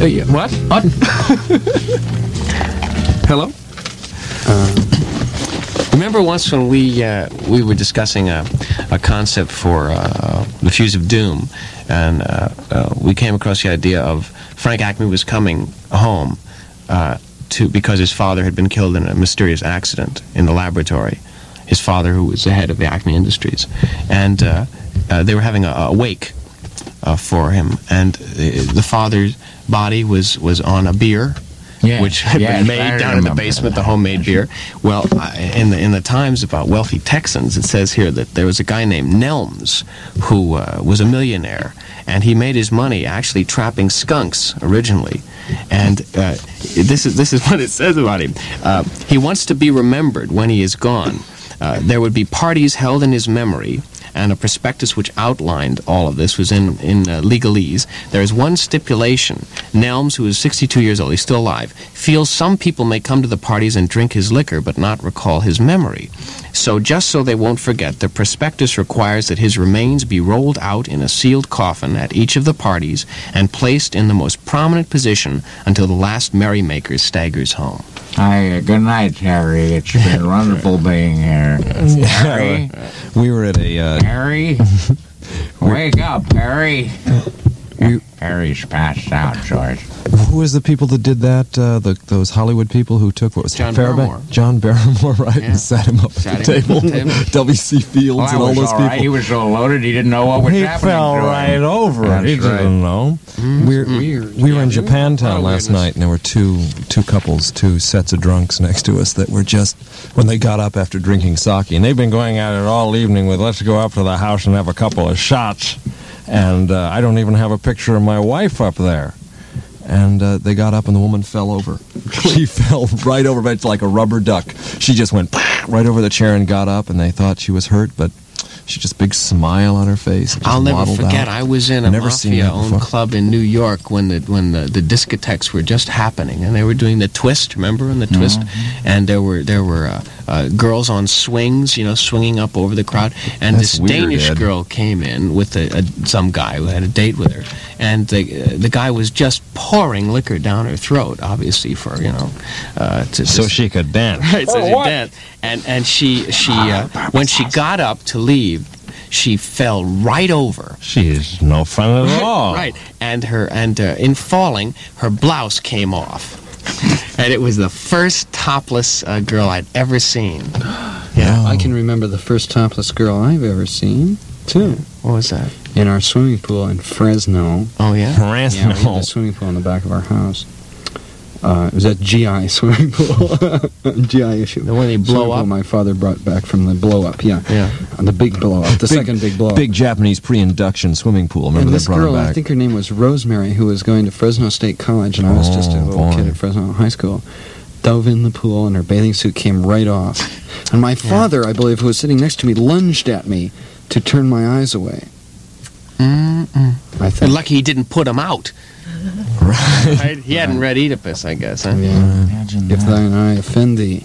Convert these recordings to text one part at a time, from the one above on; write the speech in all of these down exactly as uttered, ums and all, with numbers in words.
yeah, what? What? Hello? Uh, remember once when we uh, we were discussing a, a concept for uh, the Fuse of Doom, and uh, uh, we came across the idea of Frank Acme was coming home uh, to because his father had been killed in a mysterious accident in the laboratory. His father, who was the head of the Acme Industries, and uh, uh, they were having a, a wake uh, for him, and the, the father's body was was on a beer. Yeah, which had yes, been made I down in the remember basement, that. the homemade beer. Well, uh, in the in the Times about wealthy Texans, it says here that there was a guy named Nelms who uh, was a millionaire, and he made his money actually trapping skunks originally. And uh, this is this is what it says about him. Uh, he wants to be remembered when he is gone. Uh, there would be parties held in his memory, and a prospectus which outlined all of this was in, in uh, legalese. There is one stipulation. Nelms, who is sixty-two years old, he's still alive, feels some people may come to the parties and drink his liquor but not recall his memory. So just so they won't forget, the prospectus requires that his remains be rolled out in a sealed coffin at each of the parties and placed in the most prominent position until the last merrymaker staggers home. Hi, uh, good night, Harry. It's been wonderful being here. Harry? We were at a... Uh, Harry? Wake up, Harry. we, Harry's passed out, George. who was the people that did that? Uh, the, those Hollywood people who took, what was John it? Fairbank? Barrymore. John Barrymore, right? Yeah. And sat him up Sat at the him table. up at the table. W C Fields Well, and all was those all people. right. He was so loaded he didn't know what was He happening fell to him. right over it. That's He right. didn't know. Mm, we're, weird. we were in Yeah, Japantown a lot of last weirdness. night, and there were two two couples, two sets of drunks next to us that were just, when they got up after drinking sake, and they've been going at it all evening with, let's go up to the house and have a couple of shots. And uh, I don't even have a picture of my wife up there. And uh, they got up, and the woman fell over. She fell right over, but it's like a rubber duck. She just went right over the chair and got up, and they thought she was hurt, but she just big smile on her face. and just I'll never waddled forget. out. I was in a Never seen that mafia-owned before. club in New York when the when the, the discotheques were just happening, and they were doing the twist. Remember, in the twist, and there were there were uh, uh, girls on swings, you know, swinging up over the crowd. And That's this weird, Danish Ed. girl came in with a, a, some guy who had a date with her, and the uh, the guy was just pouring liquor down her throat, obviously for you know, uh, to So just- she could dance. Right, so she danced. And and she she uh, when she got up to leave, she fell right over. She's no fun at all. Right, and her and uh, in falling, her blouse came off, and it was the first topless uh, girl I'd ever seen. Yeah, I can remember the first topless girl I've ever seen, too. what was that? In our swimming pool in Fresno. Oh yeah, Yeah, we had Fresno. a swimming pool in the back of our house. Uh, it was at G I swimming pool. G I issue. the one they blow Swimming pool up. my father brought back from the blow-up, yeah. Yeah, The big blow-up, the Big- second big blow-up. Big Japanese pre-induction swimming pool. Remember and they this brought girl, him back? I think her name was Rosemary, who was going to Fresno State College, and I was just a Oh, little boy. kid at Fresno High School, dove in the pool, and her bathing suit came right off. And my father, I believe, who was sitting next to me, lunged at me to turn my eyes away. Mm-mm. I and think. lucky he didn't put him out. Right. Right? He hadn't read Oedipus, I guess. Huh? Yeah. Imagine If that. thine eye offend thee,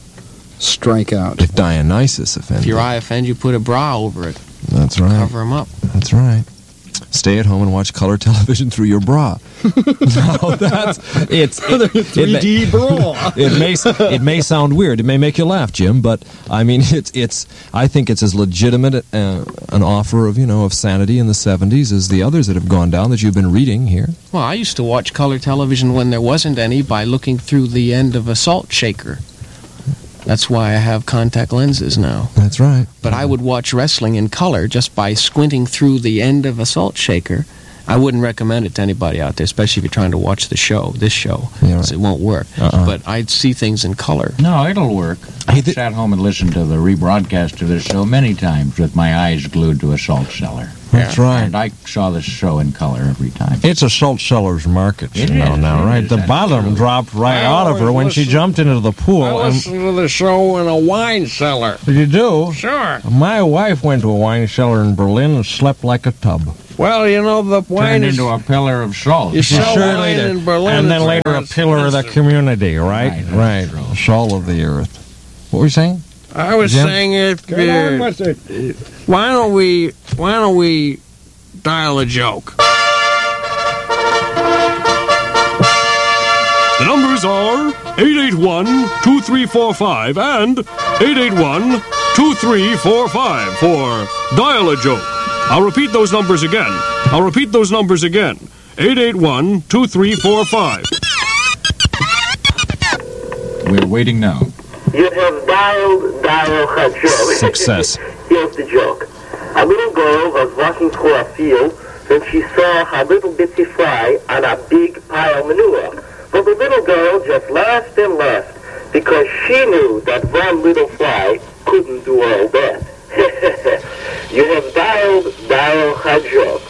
strike out. If Dionysus offended. If your eye offends you, put a bra over it. That's right. Cover him up. That's right. Stay at home and watch color television through your bra. No, that's it's it, it, may, bra. it may it may sound weird. It may make you laugh, Jim, but I mean it's it's I think it's as legitimate uh, an offer of you know of sanity in the seventies as the others that have gone down that you've been reading here. Well, I used to watch color television when there wasn't any by looking through the end of a salt shaker. That's why I have contact lenses now. That's right. But I would watch wrestling in color just by squinting through the end of a salt shaker. I wouldn't recommend it to anybody out there, especially if you're trying to watch the show, this show, Yeah, right. 'cause it won't work. Uh-uh. But I'd see things in color. No, it'll work. Hey, I've th- sat home and listened to the rebroadcast of this show many times with my eyes glued to a salt cellar. That's right. And I saw this show in color every time. It's a salt seller's market, you It know is, now, it right? is, The that's bottom true. dropped right I out of her always when she listen- jumped into the pool. I and- listen to the show in a wine cellar. you do? Sure. My wife went to a wine cellar in Berlin and slept like a tub. Well, you know, the wine Turned is... into a pillar of salt. You She sell sure wine later. in Berlin. And then it's later a more pillar of the expensive. community, right? Right, that's Right. true. Salt of the earth. What were you saying? I was Jim? saying it. Get on uh, with it. why don't we? Why don't we dial a joke? numbers are eight eight one, two three four five and eight eight one, two three four five for Dial a Joke. I'll repeat those numbers again. I'll repeat those numbers again. eight eight one, two three four five. We're waiting now. You have dialed Dial a Joke. Success. Here's the joke. A little girl was walking through a field when she saw her little bitsy fly on a big pile of manure. But the little girl just laughed and laughed because she knew that one little fly couldn't do all that. You have dialed Dial a Joke.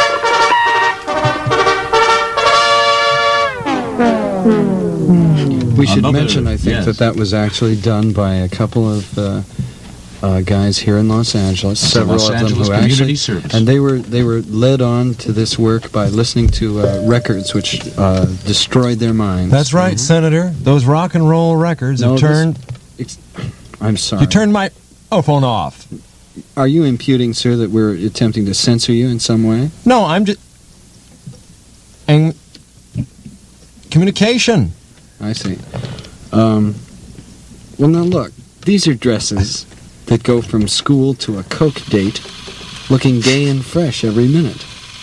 We should Another- mention, I think, yes. that that was actually done by a couple of uh, uh, guys here in Los Angeles. It's a Several Los of Angeles them who community actually, service. and they were they were led on to this work by listening to uh, records which uh, destroyed their minds. That's right, Senator. Those rock and roll records No, have this- turned... Ex- I'm sorry. You turned my oh, phone off. Are you imputing, sir, that we're attempting to censor you in some way? No, I'm just... And communication. I see. Um, well, now look. These are dresses that go from school to a Coke date, looking gay and fresh every minute.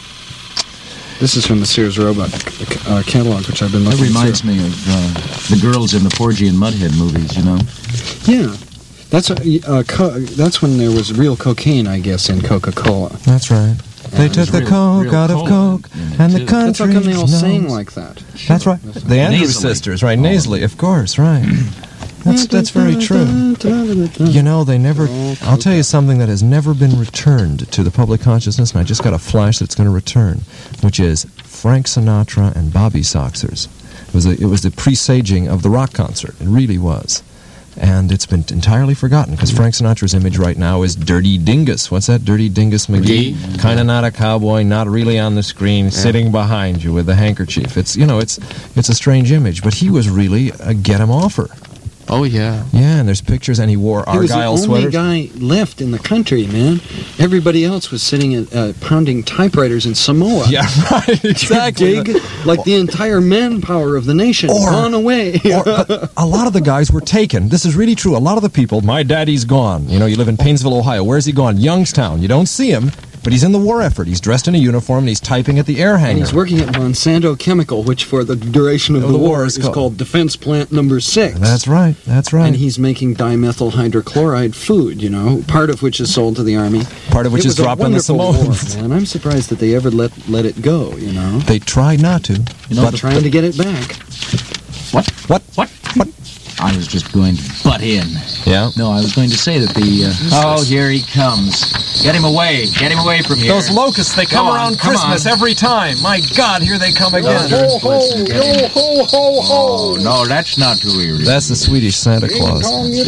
This is from the Sears Roebuck uh, catalog, which I've been That looking reminds through. me of uh, the girls in the Porgy and Mudhead movies, you know? Yeah. That's uh, co- that's when there was real cocaine, I guess, in Coca-Cola. That's right. They took the real- Coke real out of cola Coke, in it, and the too. That's how country come they all knows. sang like that. That's right. The Andrews Nasally. sisters, right? Nasally, of course, right. That's that's very true. You know, they never... I'll tell you something that has never been returned to the public consciousness, and I just got a flash that it's going to return, which is Frank Sinatra and Bobby Soxers. It was, a, it was the presaging of the rock concert. It really was. And it's been entirely forgotten, because Frank Sinatra's image right now is Dirty Dingus. What's that? Dirty Dingus McGee? Kind of not a cowboy, not really on the screen, sitting behind you with a handkerchief. It's, you know, it's it's a strange image, but he was really a get-him-offer. Oh, yeah. Yeah, and there's pictures, and he wore He was the Argyle only sweaters. guy left in the country, man. Everybody else was sitting at uh, pounding typewriters in Samoa. Yeah, right, exactly. Dig? Like the entire manpower of the nation Or- gone away. Or, uh, a lot of the guys were taken. This is really true. A lot of the people, my daddy's gone. You know, you live in Painesville, Ohio. Where's he gone? Youngstown. You don't see him, but he's in the war effort. He's dressed in a uniform, and he's typing at the air And hangar. he's working at Monsanto Chemical, which for the duration of Oh, the, the war war is is called- called Defense Plant Number Six. That's right. That's right. And he's making dimethyl hydrochloride food, you know, part of which is sold to the Army. Part of which It is was a dropped on the wonderful Samoans. war, man. I'm surprised that they ever let let it go, you know. They tried not to. You know, But the- trying to get it back. What? What? What? What? I was just going to butt in. Yeah. No, I was going to say that the... Uh, oh, here he comes. Get him away. Get him away from here. Those locusts, they come Come on, around come Christmas on. every time. My God, here they come again. Ho, ho, yo, ho, ho, ho. No, that's not who he is. That's the Swedish Santa Claus.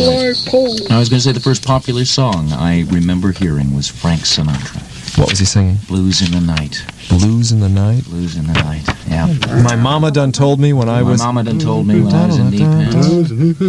I was going to say the first popular song I remember hearing was Frank Sinatra. What was he singing? Blues in the Night. Blues in the Night? Blues in the Night. Yeah. My mama done told me when I My was... mama done told me when I was in deep pants.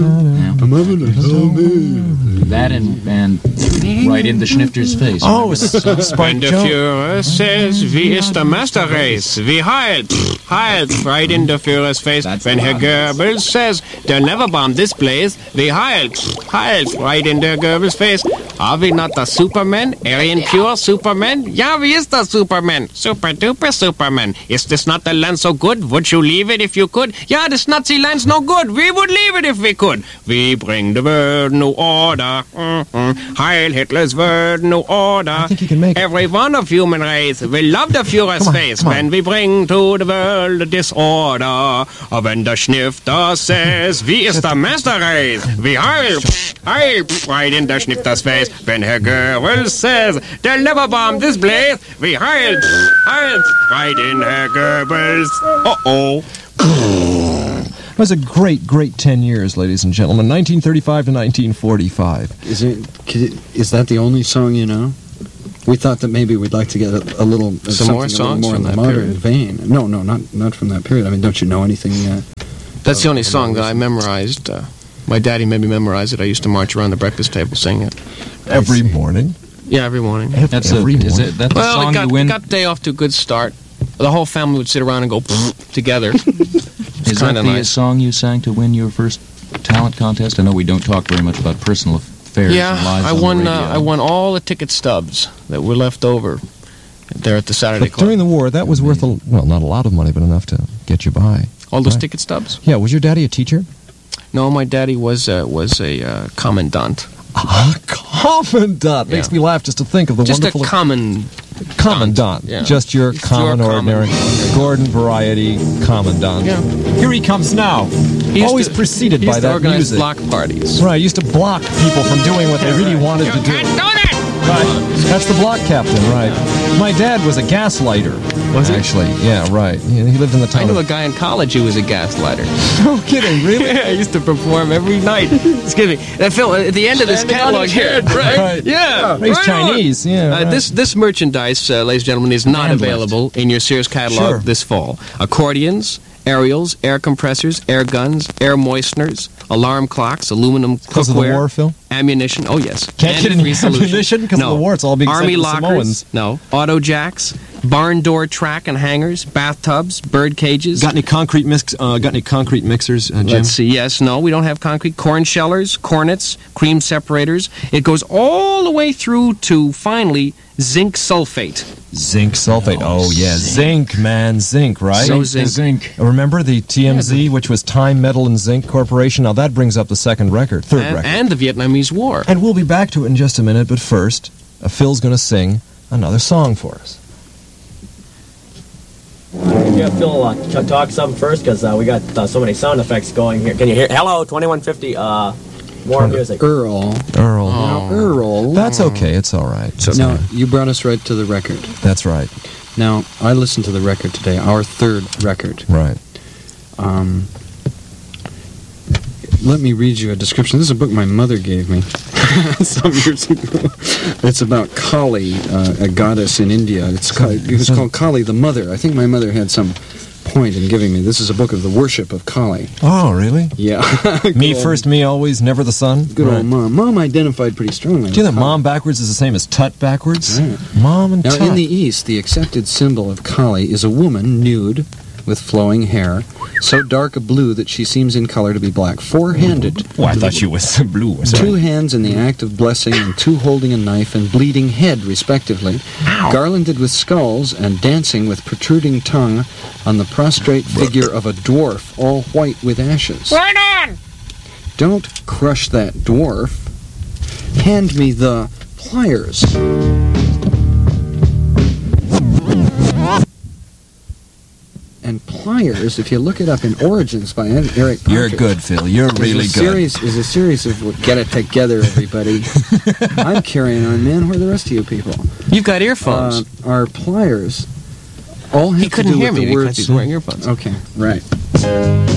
That and, and right in the Schnifter's face. Oh, Spike When the Jones. Führer says, wie ist der Masterrace? Wie halt? Halt, right in the Führer's face. That's When the Herr one. Goebbels says, they'll never bomb this place. Wie halt? Halt, right in der Goebbels' face. Are we not the Superman? Aryan pure Superman? Ja, wie ist das Superman? Super duper Superman. Is this not the land so good? Would you leave it if you could? Ja, this Nazi land's no good. We would leave it if we could. We bring the world new order. Mm-hmm. Heil Hitler's world new order. I think you can make it. Every one of human race will love the Führer's Come on, face come on. when we bring to the world the disorder. When the Schnifter says, wie ist der Master Race? Wie heil, heil, right in the Schnifter's face. When Herr Goebbels says, they'll never bomb this place. Wie heil, heil, right in Herr Goebbels. Uh-oh. It was a great, great ten years, ladies and gentlemen. nineteen thirty-five to nineteen forty-five. Is it? could it- Is that the only song you know? We thought that maybe we'd like to get a, a little uh, Some more something a little songs more in from the that modern period. vein. No, no, not not from that period. I mean, don't you know anything? Uh, That's the only song that I memorized. Uh, my daddy made me memorize it. I used to march around the breakfast table singing it. Every morning. Yeah, every morning. That's a, Every is morning. it, that's the Well, song it got, you win? got the day off to a good start. The whole family would sit around and go together. It's Is that kind the of nice. song you sang to win your first talent contest? I know we don't talk very much about personal affairs Yeah, and lives I on the won. radio. Uh, I won all the ticket stubs that were left over there at the Saturday But Club. during the war, that was worth, a, well, not a lot of money, but enough to get you by. all those Right. ticket stubs? Yeah, was your daddy a teacher? No, my daddy was uh, was a uh, commandant. Ah, commandant. Makes Yeah. me laugh just to think of the Just a wonderful... common. commandant. Yeah. Just your Just common, your ordinary, common- Gordon variety commandant. Yeah. Here he comes now. He used Always to- preceded he by used to that organize music. block parties. Right, used to block people from doing what they really wanted to do. Right. That's the block captain, right. My dad was a gaslighter. Was he? Actually, yeah, right. He he lived in the I town knew a of... guy in college who was a gaslighter. No kidding, really? Yeah, I used to perform every night. Excuse me. That Phil, at the end of this catalog here, Right. Yeah, He's right Chinese, on. yeah. Uh, right. This this merchandise, uh, ladies and gentlemen, is not Handled. available in your Sears catalog Sure. this fall. Accordions, aerials, air compressors, air guns, air moisteners, alarm clocks, aluminum Because of the cookware, war, Phil? ammunition. Oh yes, Can't get any Antifreeze solution. ammunition 'cause of no. the war. It's all being sent Army to the lockers. Samoans. No. Auto jacks, barn door track and hangers, bathtubs, bird cages. Got any concrete mix? Uh, got any concrete mixers, uh, Jim? Let's see. Yes, no, we don't have concrete. Corn shellers, cornets, cream separators. It goes all the way through to finally zinc sulfate. Zinc sulfate. Oh, yeah, zinc, man, zinc, right? So zinc. Zinc. Remember the T M Z, which was Time Metal and Zinc Corporation? Now that brings up the second record, third And, record. and the Vietnamese War. And we'll be back to it in just a minute, but first, uh, Phil's going to sing another song for us. Yeah, Phil, uh, t- talk some first because uh, we got uh, so many sound effects going here. Can you hear? Hello, twenty-one fifty. Uh, more music. Earl. Earl. Now, Earl. That's okay, it's all right. Now, you brought us right to the record. That's right, Now, I listened to the record today, our third record. right. Um, let me read you a description. This is a book my mother gave me some years ago. It's about Kali, uh, a goddess in India. It's called, it was called Kali the Mother. I think my mother had some point in giving me. This is a book of the worship of Kali. Oh, really? Yeah. Me Good old- first, me always, never the son? Good Right. old mom. Mom identified pretty strongly. Do you know with that Kali. mom backwards is the same as tut backwards? Right. Mom and Now, tut. in the East, the accepted symbol of Kali is a woman nude with flowing hair, so dark a blue that she seems in color to be black, four-handed. Oh, I thought she was blue. Two hands in the act of blessing, and two holding a knife and bleeding head, respectively, garlanded with skulls and dancing with protruding tongue on the prostrate figure of a dwarf, all white with ashes. Right on! Don't crush that dwarf. Hand me the pliers. And pliers, if you look it up in Origins by Eric Partridge, You're good, Phil. You're is really a good. series, is a series of what, get it together, everybody. I'm carrying on, man. Where are the rest of you people? You've got earphones. Uh, our pliers all have he couldn't to do hear with me the because words. he's wearing earphones. Okay, right.